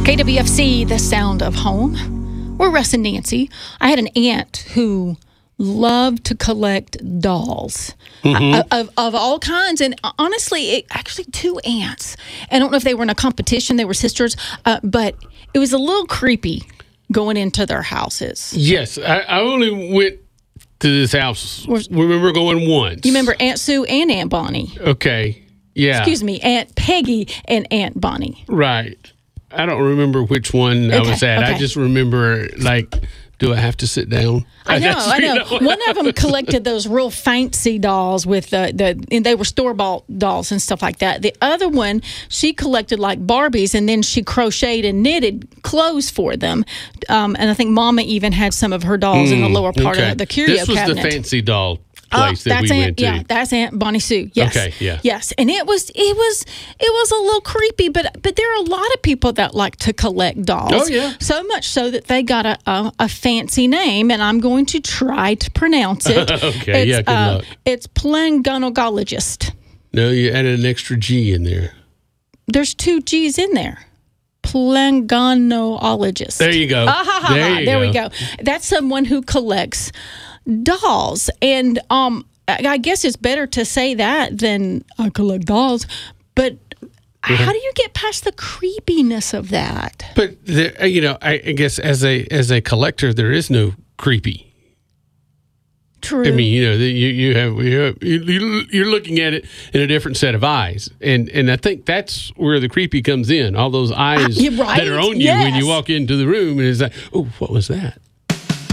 KWFC, the sound of home. We're Russ and Nancy. I had an aunt who loved to collect dolls of all kinds. And honestly, actually two aunts. I don't know if they were in a competition. They were sisters. But it was a little creepy going into their houses. Yes. I only went to this house. We remember going once. You remember Aunt Sue and Aunt Bonnie? Okay. Yeah. Excuse me, Aunt Peggy and Aunt Bonnie. Right. I don't remember which one I was at. Okay. I just remember, do I have to sit down? I know. One of them collected those real fancy dolls with and they were store-bought dolls and stuff like that. The other one, she collected like Barbies, and then she crocheted and knitted clothes for them. And I think Mama even had some of her dolls in the lower part of the curio cabinet. This was the fancy doll place that we went to. Yeah, that's Aunt Bonnie Sue. Yes. Okay, yeah. Yes, and it was a little creepy, but there are a lot of people that like to collect dolls. Oh, yeah. So much so that they got a fancy name, and I'm going to try to pronounce it. Okay, good luck. It's plangonogologist. No, you added an extra G in there. There's two G's in there. Plangonologist. There you go. There we go. That's someone who collects dolls, and I guess it's better to say that than I collect dolls. But how do you get past the creepiness of that? But I guess as a collector, there is no creepy. True. I mean, you're looking at it in a different set of eyes, and I think that's where the creepy comes in. All those eyes that are on you when you walk into the room, and it's like, oh, what was that?